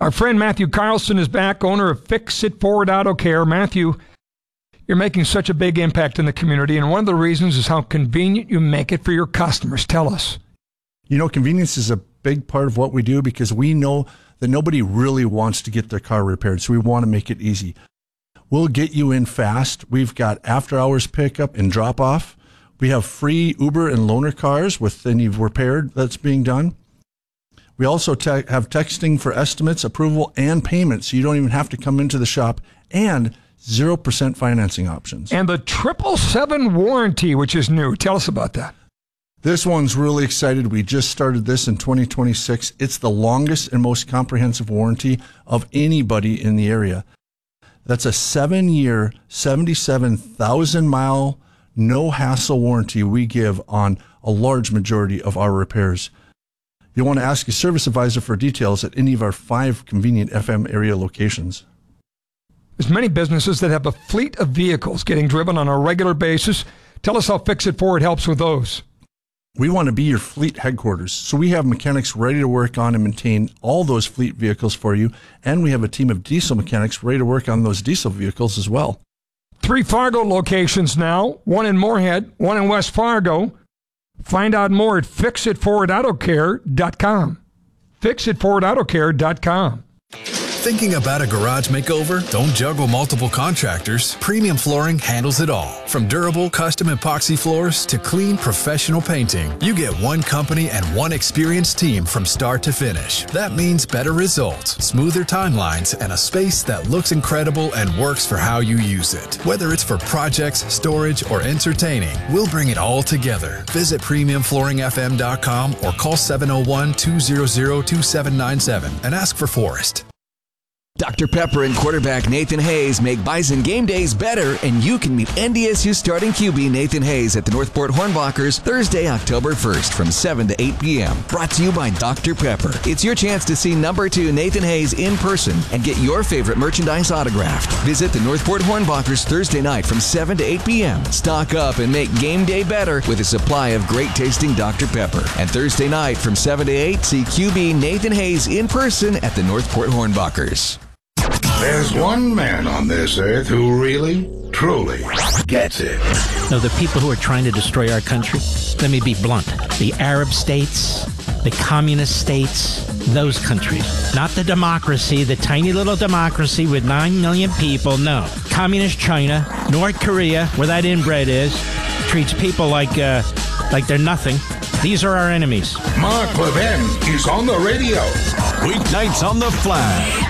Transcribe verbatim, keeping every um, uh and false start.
Our friend Matthew Carlson is back, owner of Fix It Forward Auto Care. Matthew, you're making such a big impact in the community, and one of the reasons is how convenient you make it for your customers. Tell us. You know, convenience is a big part of what we do because we know that nobody really wants to get their car repaired, so we want to make it easy. We'll get you in fast. We've got after-hours pickup and drop-off. We have free Uber and loaner cars with any repair that's being done. We also te- have texting for estimates, approval, and payment, so you don't even have to come into the shop, and zero percent financing options. And the triple seven warranty, which is new. Tell us about that. This one's really excited. We just started this in twenty twenty-six. It's the longest and most comprehensive warranty of anybody in the area. That's a seven-year, seventy-seven thousand mile, no-hassle warranty we give on a large majority of our repairs. You'll want to ask a service advisor for details at any of our five convenient F M area locations. There's many businesses that have a fleet of vehicles getting driven on a regular basis. Tell us how Fix It Forward helps with those. We want to be your fleet headquarters, so we have mechanics ready to work on and maintain all those fleet vehicles for you, and we have a team of diesel mechanics ready to work on those diesel vehicles as well. Three Fargo locations now, one in Moorhead, one in West Fargo. Find out more at fix it forward auto care dot com. fix it forward auto care dot com. Thinking about a garage makeover? Don't juggle multiple contractors. Premium Flooring handles it all. From durable custom epoxy floors to clean professional painting, you get one company and one experienced team from start to finish. That means better results, smoother timelines, and a space that looks incredible and works for how you use it. Whether it's for projects, storage, or entertaining, we'll bring it all together. Visit premium flooring f m dot com or call seven oh one, two hundred, two seven nine seven and ask for Forrest. Doctor Pepper and quarterback Nathan Hayes make Bison game days better, and you can meet N D S U starting Q B Nathan Hayes at the Northport Hornblockers Thursday, October first from seven to eight p.m. Brought to you by Doctor Pepper. It's your chance to see number two Nathan Hayes in person and get your favorite merchandise autographed. Visit the Northport Hornblockers Thursday night from seven to eight p.m. Stock up and make game day better with a supply of great-tasting Doctor Pepper. And Thursday night from seven to eight, see Q B Nathan Hayes in person at the Northport Hornblockers. There's one man on this earth who really, truly gets it. No, the people who are trying to destroy our country, let me be blunt, the Arab states, the communist states, those countries. Not the democracy, the tiny little democracy with nine million people, no. Communist China, North Korea, where that inbred is, treats people like, uh, like they're nothing. These are our enemies. Mark Levin is on the radio. Weeknights on the Flash.